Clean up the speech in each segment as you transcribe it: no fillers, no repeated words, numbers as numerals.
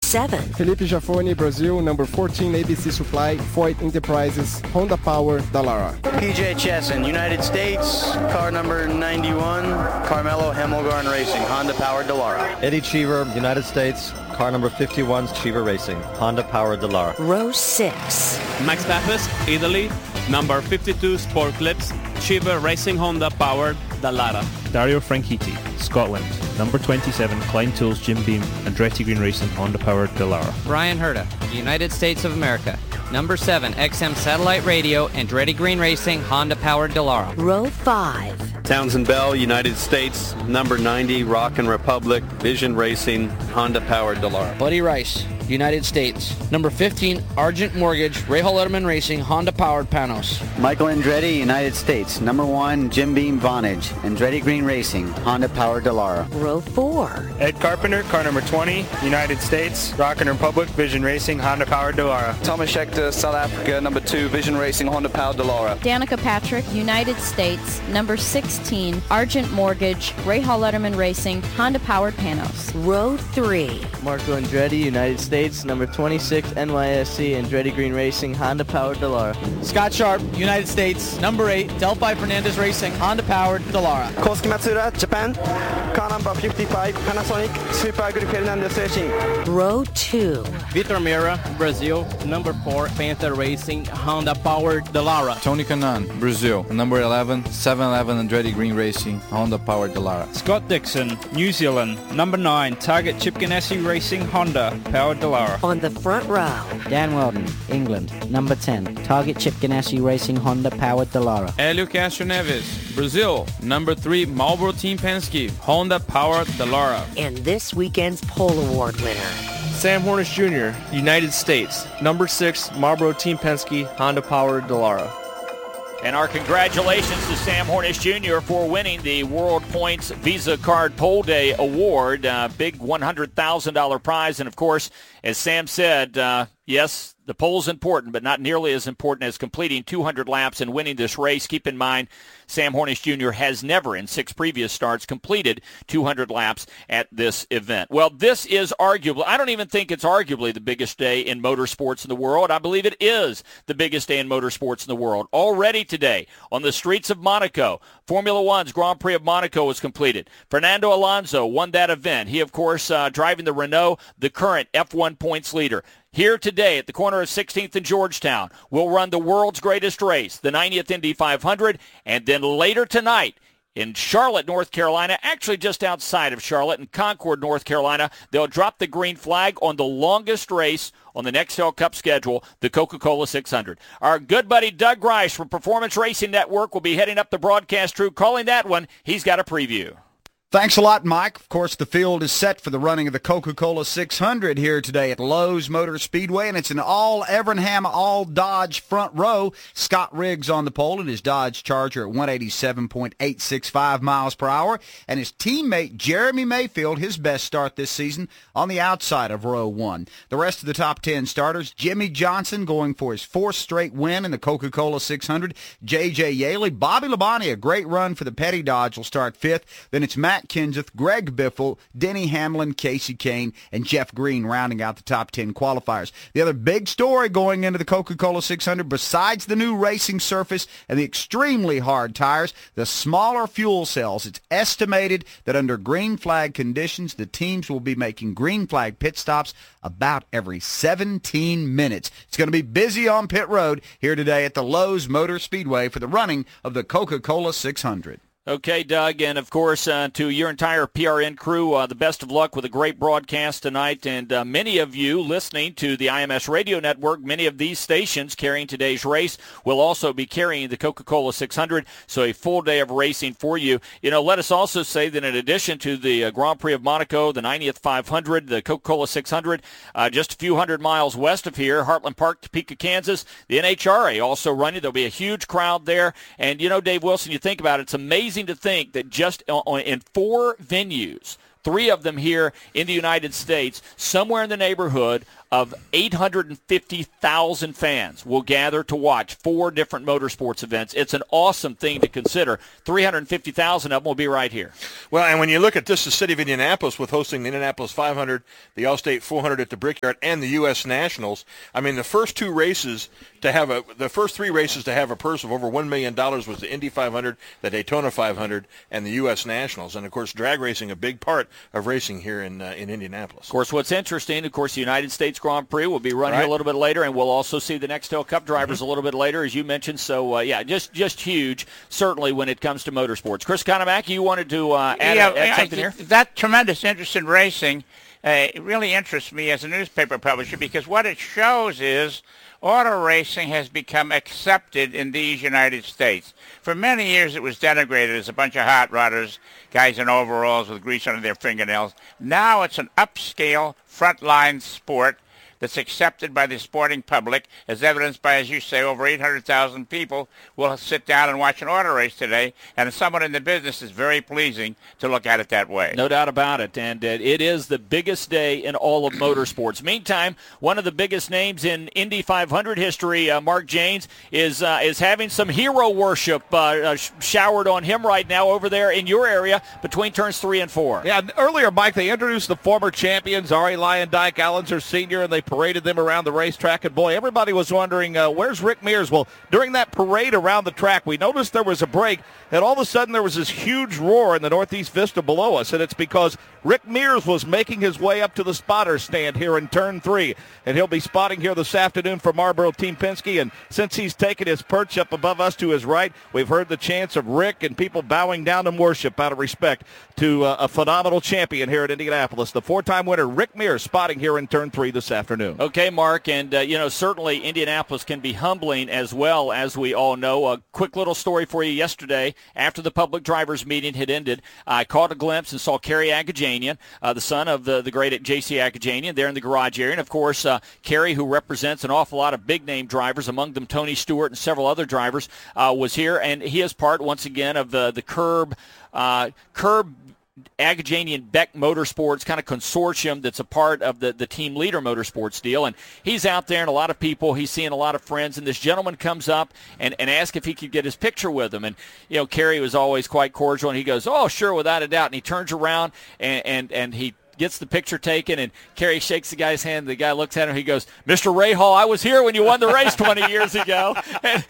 7. Felipe Jafone, Brazil. Number 14, ABC Supply, Foyt Enterprises, Honda Power, Dallara. PJ Chesson, United States, car number 91, Carmelo Hemmelgarn Racing, Honda Power, Dallara. Eddie Cheever, United States, car number 51, Cheever Racing, Honda Power, Dallara. Row 6. Max Pappas, Italy, number 52, Sport Clips, Cheever Racing, Honda Power, Dallara. Dario Franchitti, Scotland, number 27, Klein Tools, Jim Beam, Andretti Green Racing, Honda Powered, Dallara. Brian Herta, United States of America, number 7, XM Satellite Radio, Andretti Green Racing, Honda Powered, Dallara. Row 5. Townsend Bell, United States, number 90, Rockin' Republic, Vision Racing, Honda Powered, Dallara. Buddy Rice, United States, number 15, Argent Mortgage, Rahal Letterman Racing, Honda Powered, Panos. Michael Andretti, United States, number 1, Jim Beam Vonage, Andretti Green Racing, Honda Powered, Dallara. Row 4. Ed Carpenter, car number 20, United States, Rockin' Republic, Vision Racing, Honda Powered, Dallara. Thomas Schechter, South Africa, number 2, Vision Racing, Honda Powered, Dallara. Danica Patrick, United States, number 16, Argent Mortgage, Rahal Letterman Racing, Honda Powered, Panos. Row 3. Marco Andretti, United States, number 26, NYSC, Andretti Green Racing, Honda Powered, Dallara. Scott Sharp, United States, number 8, Delphi Fernandez Racing, Honda Powered, Dallara. Kosuke Matsuura, Japan, car number 55, Panasonic, Super Group Fernandez Racing. Row 2. Vitor Meira, Brazil, number 4, Panther Racing, Honda Powered, Dallara. Tony Kanaan, Brazil, number 11, 711 Andretti Green Racing, Honda Powered, Dallara. Scott Dixon, New Zealand, number 9, Target Chip Ganassi Racing, Honda Powered, Dallara. On the front row. Dan Weldon, England, number 10, Target Chip Ganassi Racing, Honda Powered, Dallara. Hélio Castro Neves, Brazil, number 3, Marlboro Team Penske, Honda Powered, Dallara. And this weekend's Pole Award winner. Sam Hornish Jr., United States, number 6, Marlboro Team Penske, Honda Powered, Dallara. And our congratulations to Sam Hornish Jr. for winning the World Points Visa Card Pole Day Award. Big $100,000 prize. And, of course, as Sam said, yes, the pole's important, but not nearly as important as completing 200 laps and winning this race. Keep in mind, Sam Hornish Jr. has never, in 6 previous starts, completed 200 laps at this event. Well, this is arguably, I don't even think it's arguably the biggest day in motorsports in the world. I believe it is the biggest day in motorsports in the world. Already today, on the streets of Monaco, Formula One's Grand Prix of Monaco was completed. Fernando Alonso won that event. He, of course, driving the Renault, the current F1 points leader. Here today at the corner of 16th and Georgetown, we'll run the world's greatest race, the 90th Indy 500, and then later tonight in Charlotte, North Carolina, actually just outside of Charlotte in Concord, North Carolina, they'll drop the green flag on the longest race on the Nextel Cup schedule, the Coca-Cola 600. Our good buddy Doug Grice from Performance Racing Network will be heading up the broadcast crew, calling that one. He's got a preview. Thanks a lot, Mike. Of course, the field is set for the running of the Coca-Cola 600 here today at Lowe's Motor Speedway, and it's an all-Evernham, all-Dodge front row. Scott Riggs on the pole in his Dodge Charger at 187.865 miles per hour, and his teammate Jeremy Mayfield, his best start this season, on the outside of row 1. The rest of the top 10 starters, Jimmy Johnson going for his 4th straight win in the Coca-Cola 600, J.J. Yaley, Bobby Labonte, a great run for the Petty Dodge, will start 5th. Then it's Matt Kenseth, Greg Biffle, Denny Hamlin, Casey Kane, and Jeff Green rounding out the top 10 qualifiers. The other big story going into the Coca-Cola 600, besides the new racing surface and the extremely hard tires, the smaller fuel cells. It's estimated that under green flag conditions, the teams will be making green flag pit stops about every 17 minutes. It's going to be busy on pit road here today at the Lowe's Motor Speedway for the running of the Coca-Cola 600. Okay, Doug, and of course to your entire PRN crew, the best of luck with a great broadcast tonight. And many of you listening to the IMS Radio Network, many of these stations carrying today's race will also be carrying the Coca-Cola 600, so a full day of racing for you. You know, let us also say that in addition to the Grand Prix of Monaco, the 90th 500, the Coca-Cola 600, just a few hundred miles west of here, Heartland Park, Topeka, Kansas, the NHRA also running. There'll be a huge crowd there. And, you know, Dave Wilson, you think about it, it's amazing to think that just in 4 venues, 3 of them here in the United States, somewhere in the neighborhood of 850,000 fans will gather to watch 4 different motorsports events. It's an awesome thing to consider. 350,000 of them will be right here. Well, and when you look at this, the city of Indianapolis with hosting the Indianapolis 500, the Allstate 400 at the Brickyard, and the U.S. Nationals, I mean, the first 3 races to have a purse of over $1 million was the Indy 500, the Daytona 500, and the U.S. Nationals. And, of course, drag racing, a big part of racing here in Indianapolis. Of course, what's interesting, the United States Grand Prix will be run here a little bit later, and we'll also see the Nextel Cup drivers a little bit later, as you mentioned. So, just huge, certainly, when it comes to motorsports. Chris Conamack, you wanted to add something here? That tremendous interest in racing really interests me as a newspaper publisher, because what it shows is auto racing has become accepted in these United States. For many years it was denigrated as a bunch of hot rodders, guys in overalls with grease under their fingernails. Now it's an upscale, frontline sport that's accepted by the sporting public, as evidenced by, as you say, over 800,000 people will sit down and watch an auto race today, and as someone in the business, it's very pleasing to look at it that way. No doubt about it, and it is the biggest day in all of motorsports. Meantime, one of the biggest names in Indy 500 history, Mark Jaynes, is having some hero worship showered on him right now over there in your area between turns 3 and 4. Yeah, earlier, Mike, they introduced the former champions, Arie Luyendyk, Allenzer Sr., and they paraded them around the racetrack, and boy, everybody was wondering, where's Rick Mears? Well, during that parade around the track, we noticed there was a break, and all of a sudden there was this huge roar in the Northeast Vista below us, and it's because Rick Mears was making his way up to the spotter stand here in Turn 3, and he'll be spotting here this afternoon for Marlboro Team Penske, and since he's taken his perch up above us to his right, we've heard the chants of Rick and people bowing down in worship out of respect to a phenomenal champion here at Indianapolis. The 4-time winner, Rick Mears, spotting here in Turn 3 this afternoon. Okay, Mark, and certainly Indianapolis can be humbling as well, as we all know. A quick little story for you yesterday. After the public drivers meeting had ended, I caught a glimpse and saw Kerry Agajanian, the son of the great J.C. Agajanian, there in the garage area. And, of course, Kerry, who represents an awful lot of big-name drivers, among them Tony Stewart and several other drivers, was here. And he is part, once again, of the Curb Agajanian Beck Motorsports kind of consortium that's a part of the Team Leader Motorsports deal. And he's out there, and a lot of people, he's seeing a lot of friends, and this gentleman comes up and asks if he could get his picture with him. And, Kerry was always quite cordial, and he goes, oh, sure, without a doubt. And he turns around and he gets the picture taken, and Kerry shakes the guy's hand. The guy looks at him. He goes, Mr. Rahal, I was here when you won the race 20 years ago. And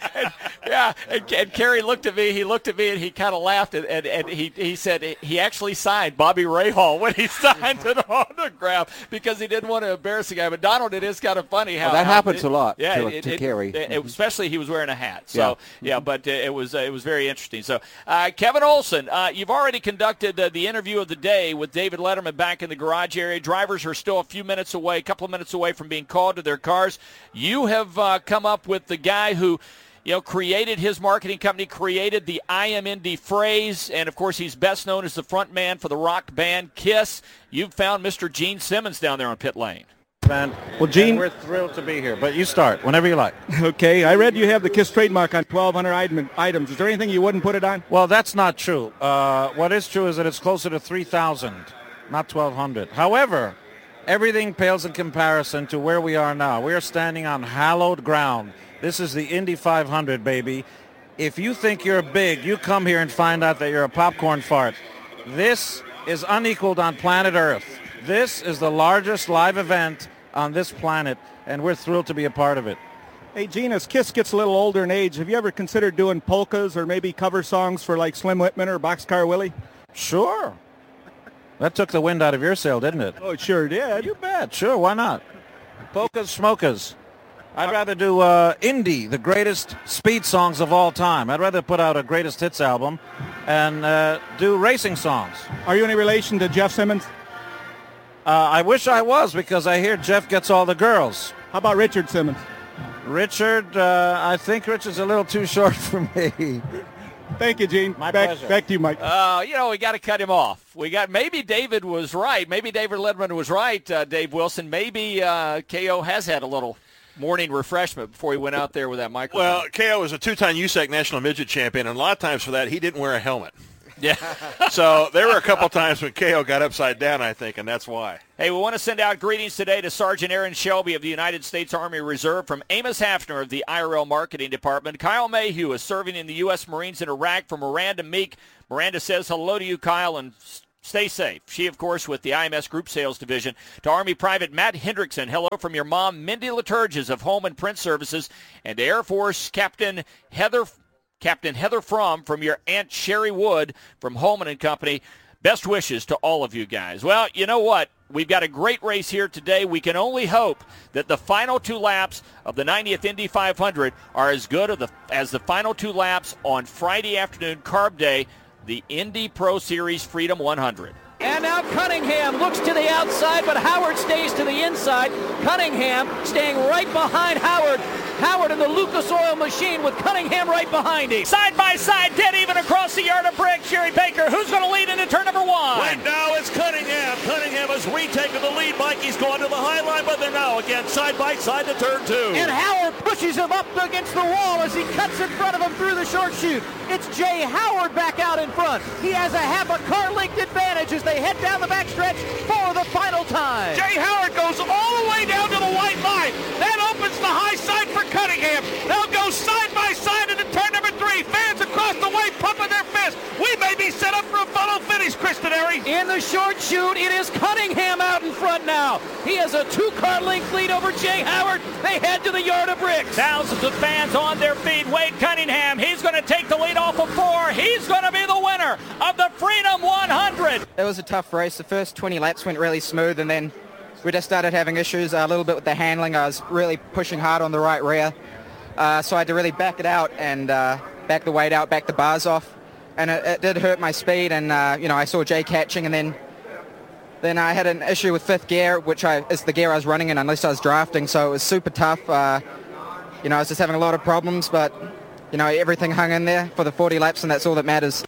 Kerry looked at me. He looked at me, and he kind of laughed, and he said he actually signed Bobby Rahal when he signed an autograph because he didn't want to embarrass the guy. But, Donald, it is kind of funny how that happens a lot to Kerry. Especially he was wearing a hat. So, but it was very interesting. So, Kevin Olson, you've already conducted the interview of the day with David Letterman back in the garage area. Drivers are still a couple of minutes away from being called to their cars. You have come up with the guy who created his marketing company, created the I Am Indy phrase, and, of course, he's best known as the front man for the rock band KISS. You've found Mr. Gene Simmons down there on pit lane. Well, Gene, we're thrilled to be here, but you start whenever you like. Okay, I read you have the KISS trademark on 1,200 items. Is there anything you wouldn't put it on? Well, that's not true. What is true is that it's closer to 3,000, not 1,200. However, everything pales in comparison to where we are now. We are standing on hallowed ground. This is the Indy 500, baby. If you think you're big, you come here and find out that you're a popcorn fart. This is unequaled on planet Earth. This is the largest live event on this planet, and we're thrilled to be a part of it. Hey, Gene, as KISS gets a little older in age, have you ever considered doing polkas or maybe cover songs for like Slim Whitman or Boxcar Willie? Sure. That took the wind out of your sail, didn't it? Oh, it sure did. You bet. Sure, why not? Polkas, smokers. I'd rather do Indy, the greatest speed songs of all time. I'd rather put out a greatest hits album and do racing songs. Are you any relation to Jeff Simmons? I wish I was, because I hear Jeff gets all the girls. How about Richard Simmons? Richard, I think Richard's a little too short for me. Thank you, Gene. My pleasure. Back to you, Mike. We got to cut him off. Maybe David was right. Maybe David Letterman was right, Dave Wilson. Maybe KO has had a little morning refreshment before he went out there with that microphone. Well, KO is a 2-time USAC National Midget Champion, and a lot of times for that, he didn't wear a helmet. Yeah. So there were a couple times when KO got upside down, I think, and that's why. Hey, we want to send out greetings today to Sergeant Aaron Shelby of the United States Army Reserve, from Amos Hafner of the IRL Marketing Department. Kyle Mayhew is serving in the U.S. Marines in Iraq. From Miranda Meek, Miranda says hello to you, Kyle, and stay safe. She, of course, with the IMS Group Sales Division. To Army Private Matt Hendrickson, hello from your mom, Mindy Liturges of Home and Print Services. And to Air Force Captain Heather Fromm from your Aunt Sherry Wood from Holman and Company. Best wishes to all of you guys. Well, you know what? We've got a great race here today. We can only hope that the final 2 laps of the 90th Indy 500 are as good as the final 2 laps on Friday afternoon, Carb Day, the Indy Pro Series Freedom 100. And now Cunningham looks to the outside, but Howard stays to the inside. Cunningham staying right behind Howard. Howard in the Lucas Oil machine with Cunningham right behind him. Side by side, dead even across the yard of brick. Sherry Baker, who's going to lead into turn number 1? Right now it's Cunningham. Cunningham has retaken the lead. Mikey's going to the high line, but they're now again side by side to turn 2. And Howard pushes him up against the wall as he cuts in front of him through the short chute. It's Jay Howard back out in front. He has a half a car length advantage as they head down the backstretch for the final time. Jay Howard goes all the way down to the white line. That opens the high side for Cunningham. They'll go side by side into turn number 3. Fans across the way pumping their fists. We may be set up for a photo finish, Chris Denary. In the short chute, it is Cunningham out in front now. He has a 2-car length lead over Jay Howard. They head to the yard of bricks. Thousands of fans on their feet. Wade Cunningham, he's going to take the lead off of 4. He's going to be the winner of the Freedom 100. It was a tough race. The first 20 laps went really smooth, and then we just started having issues a little bit with the handling. I was really pushing hard on the right rear. So I had to really back it out and back the weight out, back the bars off. And it did hurt my speed, and I saw Jay catching, and then I had an issue with 5th gear, which is the gear I was running in unless I was drafting, so it was super tough. I was just having a lot of problems, but everything hung in there for the 40 laps, and that's all that matters.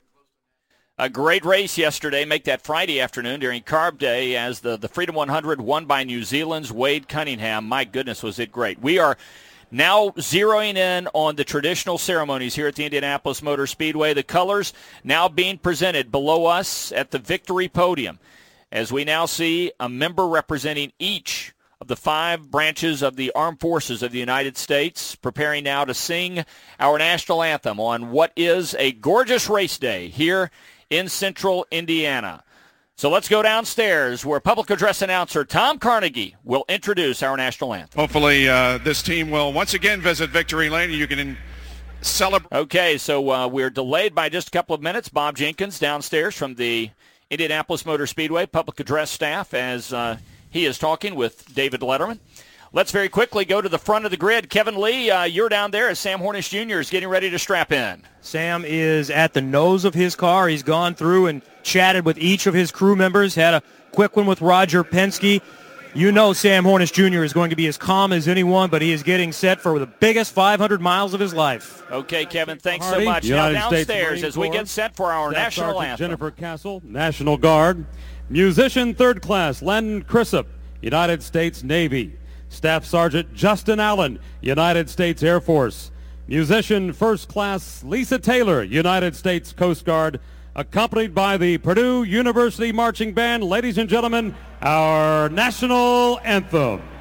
A great race yesterday. Make that Friday afternoon during Carb Day as the Freedom 100 won by New Zealand's Wade Cunningham. My goodness, was it great. We are now zeroing in on the traditional ceremonies here at the Indianapolis Motor Speedway. The colors now being presented below us at the victory podium as we now see a member representing each of the 5 branches of the Armed Forces of the United States preparing now to sing our national anthem on what is a gorgeous race day here in central Indiana. So let's go downstairs where public address announcer Tom Carnegie will introduce our national anthem. Hopefully this team will once again visit Victory Lane and you can celebrate. Okay, so we're delayed by just a couple of minutes. Bob Jenkins downstairs from the Indianapolis Motor Speedway public address staff as he is talking with David Letterman. Let's very quickly go to the front of the grid. Kevin Lee, you're down there as Sam Hornish Jr. is getting ready to strap in. Sam is at the nose of his car. He's gone through and chatted with each of his crew members, had a quick one with Roger Penske. You know Sam Hornish Jr. is going to be as calm as anyone, but he is getting set for the biggest 500 miles of his life. Okay, Kevin, thanks so much. Now downstairs as we get set for our national anthem. Jennifer Castle, National Guard. Musician 3rd Class Landon Crisp, United States Navy. Staff Sergeant Justin Allen, United States Air Force. Musician 1st Class Lisa Taylor, United States Coast Guard, accompanied by the Purdue University Marching Band. Ladies and gentlemen, our national anthem.